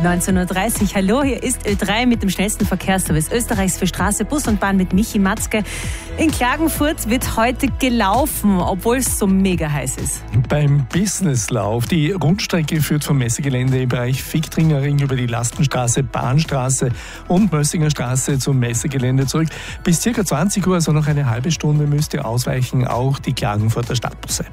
19.30 Uhr. Hallo, hier ist Ö3 mit dem schnellsten Verkehrsservice Österreichs für Straße, Bus und Bahn mit Michi Matzke. In Klagenfurt wird heute gelaufen, obwohl es so mega heiß ist. Beim Businesslauf. Die Rundstrecke führt vom Messegelände im Bereich Fichtringer Ring über die Lastenstraße, Bahnstraße und Mössinger Straße zum Messegelände zurück. Bis ca. 20 Uhr, also noch eine halbe Stunde, müsst ihr ausweichen, auch die Klagenfurter Stadtbusse.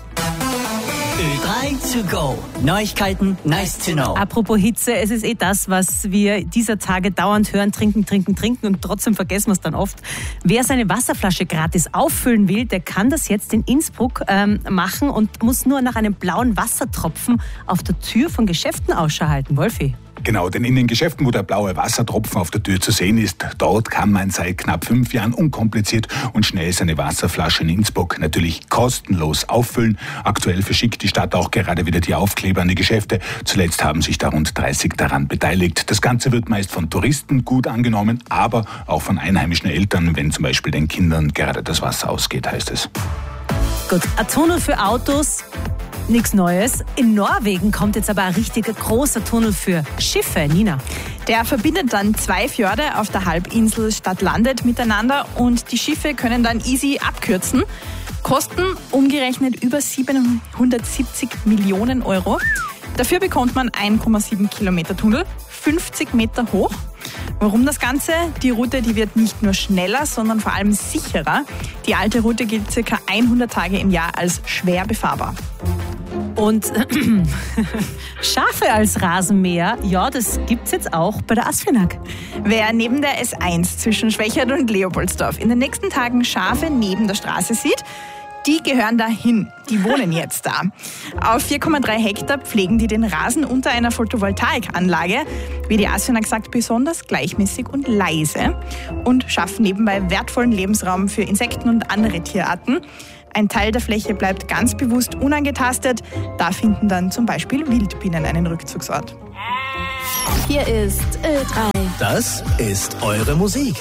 Ö3 to go. Neuigkeiten, nice to know. Apropos Hitze, es ist das, was wir dieser Tage dauernd hören, trinken und trotzdem vergessen wir es dann oft. Wer seine Wasserflasche gratis auffüllen will, der kann das jetzt in Innsbruck machen und muss nur nach einem blauen Wassertropfen auf der Tür von Geschäften Ausschau halten. Wolfi? Genau, denn in den Geschäften, wo der blaue Wassertropfen auf der Tür zu sehen ist, dort kann man seit knapp 5 Jahren unkompliziert und schnell seine Wasserflasche in Innsbruck natürlich kostenlos auffüllen. Aktuell verschickt die Stadt auch gerade wieder die Aufkleber an die Geschäfte. Zuletzt haben sich da rund 30 daran beteiligt. Das Ganze wird meist von Touristen gut angenommen, aber auch von einheimischen Eltern, wenn zum Beispiel den Kindern gerade das Wasser ausgeht, heißt es. Gut, ein Tunnel für Autos. Nichts Neues. In Norwegen kommt jetzt aber ein richtiger großer Tunnel für Schiffe. Nina. Der verbindet dann 2 Fjorde auf der Halbinsel Stadt-Landet miteinander und die Schiffe können dann easy abkürzen. Kosten umgerechnet über 770 Millionen Euro. Dafür bekommt man 1,7 Kilometer Tunnel, 50 Meter hoch. Warum das Ganze? Die Route, die wird nicht nur schneller, sondern vor allem sicherer. Die alte Route gilt ca. 100 Tage im Jahr als schwer befahrbar. Und Schafe als Rasenmäher, ja, das gibt's jetzt auch bei der ASFINAG. Wer neben der S1 zwischen Schwächert und Leopoldsdorf in den nächsten Tagen Schafe neben der Straße sieht, die gehören dahin. Die wohnen jetzt da. Auf 4,3 Hektar pflegen die den Rasen unter einer Photovoltaikanlage, wie die ASFINAG sagt, besonders gleichmäßig und leise und schaffen nebenbei wertvollen Lebensraum für Insekten und andere Tierarten. Ein Teil der Fläche bleibt ganz bewusst unangetastet. Da finden dann zum Beispiel Wildbienen einen Rückzugsort. Hier ist Ö3. Das ist eure Musik.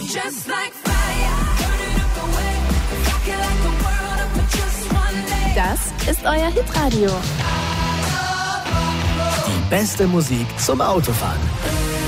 Das ist euer Hitradio. Die beste Musik zum Autofahren.